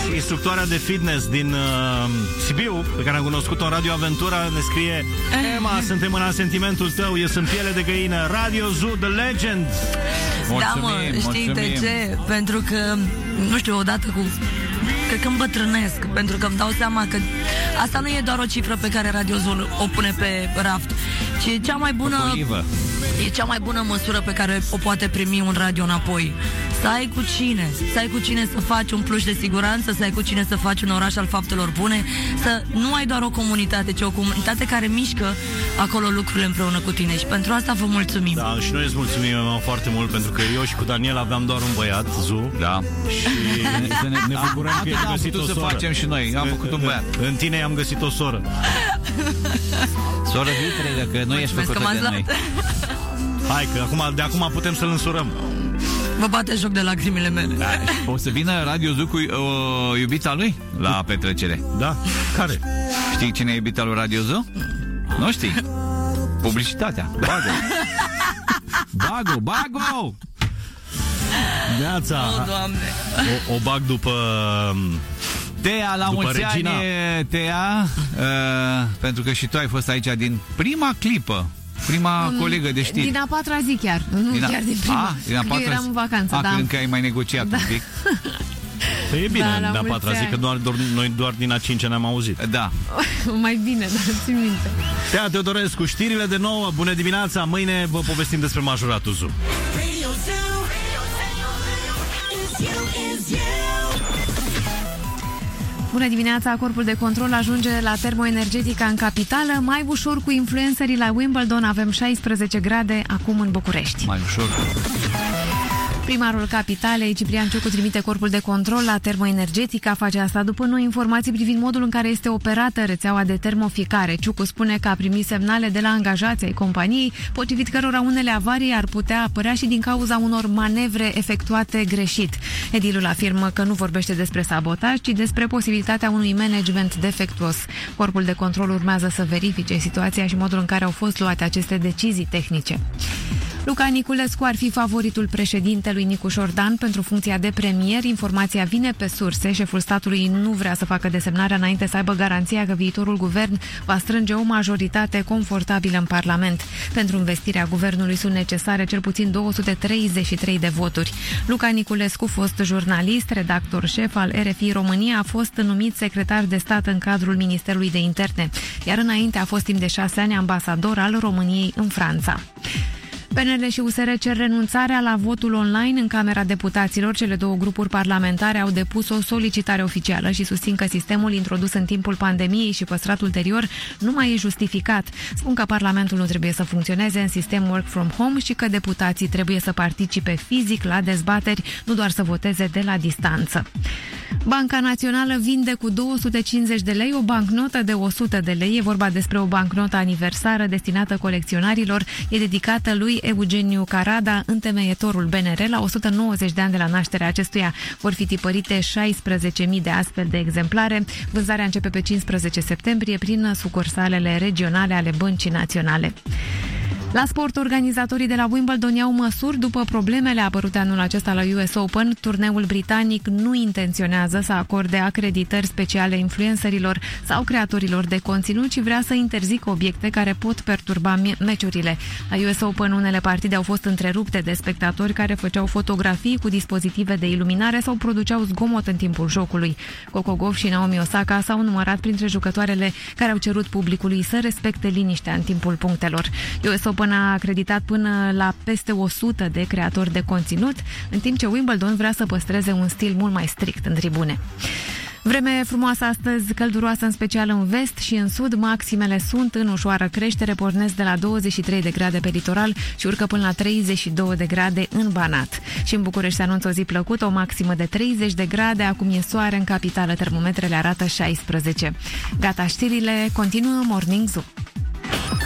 instructoarea de fitness din Sibiu, pe care am cunoscut-o în Radio Aventura, ne scrie: Emma, suntem în asentimentul tău, eu sunt piele de găină, Radio Zoo, The Legend. Da, mă, știi de ce? Pentru că, nu știu, odată cu... Cred că îmbătrânesc, pentru că îmi dau seama că asta nu e doar o cifră pe care Radio Zoo o pune pe raft, ci e cea mai bună... E cea mai bună măsură pe care o poate primi un radio înapoi. Să ai cu cine, să faci un plus de siguranță, să ai cu cine să faci un oraș al faptelor bune, să nu ai doar o comunitate, ci o comunitate care mișcă acolo lucrurile împreună cu tine. Și pentru asta vă mulțumim. Da, și noi îți mulțumim foarte mult, pentru că eu și cu Daniel aveam doar un băiat, Zu. Da. Și ne bucurăm că ai găsit o soră. Să facem și noi, am făcut un băiat. În tine am găsit o soră. Soră vitregă, că nu ești făcută de noi. Hai, că de acum putem să-l însurăm. Vă bate joc de lacrimile mele. Da, o să vină Radio Zoo cu iubita lui la petrecere. Da? Care? Știi cine e iubita lui Radio Zoo? Nu știi? Publicitatea. Bago! Neața. Oh, Doamne. O bag după... Tea, la mulți ani, Tea, pentru că și tu ai fost aici din prima clipă. Prima colegă de știri. Din a patra zi chiar. Nu chiar din prima. Eu eram în vacanță, da. Cred că ai mai negociat un pic. Păi e bine, din a patra zi, că noi doar din a cincea ne-am auzit. Da. Mai bine, dar țin minte. Tea Teodorescu, știrile de 9. Bună dimineața, mâine vă povestim despre majoratul Zoo. Bună dimineața, corpul de control ajunge la Termoenergetica în capitală. Mai ușor cu influencerii la Wimbledon, avem 16 grade acum în București. Mai ușor. Primarul capitalei, Ciprian Ciucu, trimite corpul de control la Termoenergetica. Face asta după noi informații privind modul în care este operată rețeaua de termoficare. Ciucu spune că a primit semnale de la angajații ai companiei, potrivit cărora unele avarii ar putea apărea și din cauza unor manevre efectuate greșit. Edilul afirmă că nu vorbește despre sabotaj, ci despre posibilitatea unui management defectuos. Corpul de control urmează să verifice situația și modul în care au fost luate aceste decizii tehnice. Luca Niculescu ar fi favoritul președintelui Nicu Șordan pentru funcția de premier. Informația vine pe surse. Șeful statului nu vrea să facă desemnarea înainte să aibă garanția că viitorul guvern va strânge o majoritate confortabilă în Parlament. Pentru investirea guvernului sunt necesare cel puțin 233 de voturi. Luca Niculescu, fost jurnalist, redactor șef al RFI România, a fost numit secretar de stat în cadrul Ministerului de Interne, iar înainte a fost timp de 6 ani ambasador al României în Franța. PNL și USR cer renunțarea la votul online în Camera Deputaților. Cele două grupuri parlamentare au depus o solicitare oficială și susțin că sistemul introdus în timpul pandemiei și păstrat ulterior nu mai e justificat. Spun că Parlamentul nu trebuie să funcționeze în sistem work from home și că deputații trebuie să participe fizic la dezbateri, nu doar să voteze de la distanță. Banca Națională vinde cu 250 de lei o bancnotă de 100 de lei. E vorba despre o bancnotă aniversară destinată colecționarilor. E dedicată lui Eugeniu Carada, întemeietorul BNR. La 190 de ani de la nașterea acestuia vor fi tipărite 16.000 de astfel de exemplare. Vânzarea începe pe 15 septembrie prin sucursalele regionale ale Băncii Naționale. La sport, organizatorii de la Wimbledon iau măsuri după problemele apărute anul acesta la US Open. Turneul britanic nu intenționează să acorde acreditări speciale influencerilor sau creatorilor de conținut, ci vrea să interzică obiecte care pot perturba meciurile. La US Open, unele partide au fost întrerupte de spectatori care făceau fotografii cu dispozitive de iluminare sau produceau zgomot în timpul jocului. Coco Gauff și Naomi Osaka s-au numărat printre jucătoarele care au cerut publicului să respecte liniștea în timpul punctelor. US Open a acreditat până la peste 100 de creatori de conținut, în timp ce Wimbledon vrea să păstreze un stil mult mai strict în tribune. Vreme frumoasă astăzi, călduroasă în special în vest și în sud. Maximele sunt în ușoară creștere, pornesc de la 23 de grade pe litoral și urcă până la 32 de grade în Banat. Și în București se anunță o zi plăcută, o maximă de 30 de grade, acum e soare în capitală, termometrele arată 16. Gata, știrile, continuă Morning Zoo.